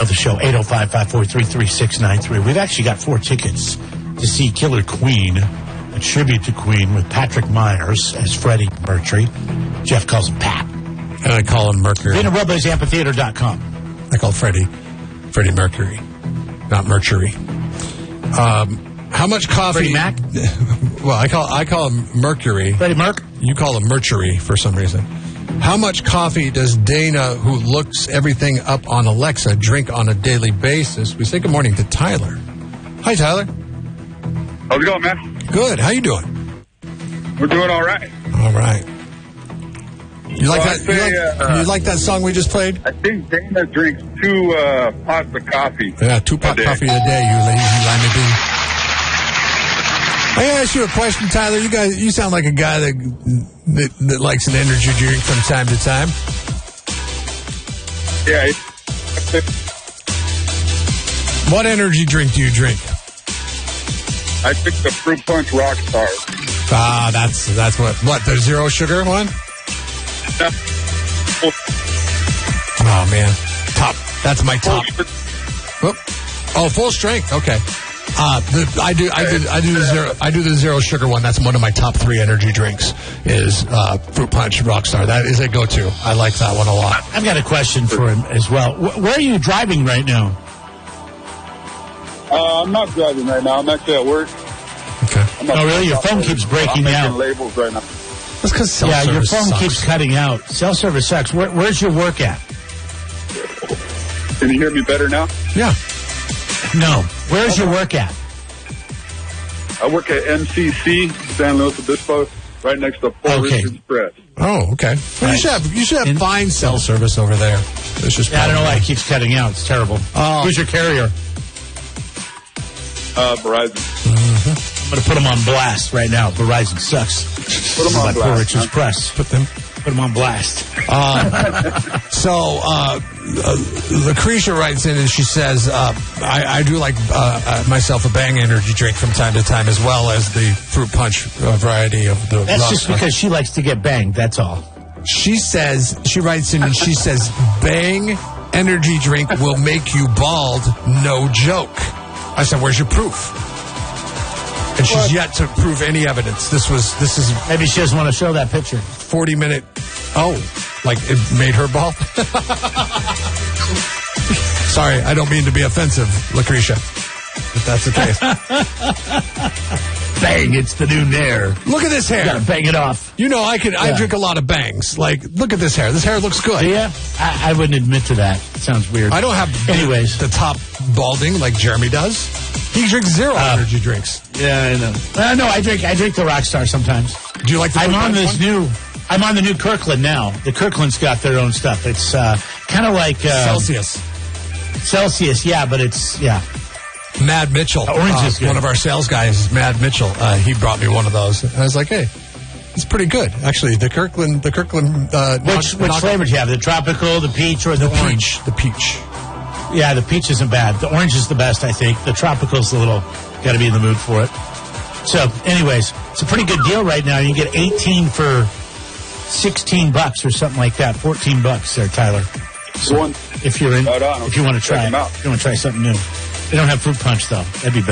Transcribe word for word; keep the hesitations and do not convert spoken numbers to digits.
the show, eight oh five, five four three, three six nine three. We've actually got four tickets to see Killer Queen, a tribute to Queen with Patrick Myers as Freddie Mercury. Jeff calls him Pat. And I call him Mercury. Dana Robles Amphitheater dot com. I call Freddie Freddie Mercury, not Mercury. Um, how much coffee? Freddie Mac? Well, I call I call him Mercury. Freddie Merc? You call him Mercury for some reason. How much coffee does Dana, who looks everything up on Alexa, drink on a daily basis? We say good morning to Tyler. Hi, Tyler. How's it going, man? Good. How you doing? We're doing all right. All right. You like Well, that? I'd say, you, like, uh, you like that song we just played? I think Dana drinks two uh, pots of coffee. Yeah, two pot a day. coffee a day. You lazy lima bean. I gotta ask you a question, Tyler. You guys, you sound like a guy that, that that likes an energy drink from time to time. Yeah. It, What energy drink do you drink? I think the Fruit Punch Rockstar. Ah, that's that's what what the zero sugar one. Yeah. Oh man, top. That's my top. Oh, oh full strength. Okay. Uh, the, I do, I do, I do the zero, I do the zero sugar one. That's one of my top three energy drinks. Is uh, Fruit Punch Rockstar. That is a go-to. I like that one a lot. I've got a question for him as well. Wh- where are you driving right now? Uh, I'm not driving right now. I'm actually at work. Okay. I'm not Oh, really? Your phone keeps breaking I'm out. making labels right now. That's because cell Yeah, your service phone sucks. keeps cutting out. Cell service sucks. Where, where's your work at? Can you hear me better now? Yeah. No. Where's your work at? I work at M C C, San Luis Obispo, right next to Port Okay. Richards Press. Oh, okay. Well, you should have you should have In- fine cell service over there. It's just Yeah, I don't know why it keeps cutting out. It's terrible. Oh. Who's your carrier? Uh, Verizon. I'm going to put them on blast right now. Verizon sucks. Put them on By Poor blast, Richards huh? Press. put them. Put them on blast. So, uh, uh, Lucretia writes in and she says, uh, I, I do like uh, uh, myself a Bang energy drink from time to time, as well as the Fruit Punch uh, variety of the. That's just Rockstar. because she likes to get banged. That's all. She says, she writes in and she says, Bang energy drink will make you bald, no joke. I said, where's your proof? And she's What? yet to prove any evidence. This was, this is Maybe she doesn't want to show that picture. forty minute, oh, like it made her bald? Sorry, I don't mean to be offensive, Lucretia, if that's the case. Bang, it's the new Nair. Look at this You got hair. to bang it off. You know, I could, I Yeah. drink a lot of Bangs. Like, look at this hair. This hair looks good. Yeah? I, I wouldn't admit to that. It sounds weird. I don't have Anyways. the top balding like Jeremy does. He drinks zero Uh, energy drinks. Yeah, I know. Uh, no, I drink I drink the Rockstar sometimes. Do you like the I'm Fruit on Punch this one? new I'm on the new Kirkland now. The Kirkland's got their own stuff. It's uh, kind of like uh, Celsius. Celsius, yeah, but it's yeah. Mad Mitchell, The orange uh, is good. one of our sales guys, Mad Mitchell. Uh, he brought me one of those. And I was like, hey, it's pretty good, actually. The Kirkland, the Kirkland. Uh, Which knock- which knock- flavor do you have? The tropical, the peach, or the, The orange? peach. The peach. Yeah, the peach isn't bad. The orange is the best, I think. The tropical's a little got to be in the mood for it. So, anyways, it's a pretty good deal right now. You can get eighteen for sixteen bucks or something like that. fourteen bucks there, Tyler. One. If you're in, Right on. if you want to Check try, them out. if you want to try something new. They don't have fruit punch though. That'd be better.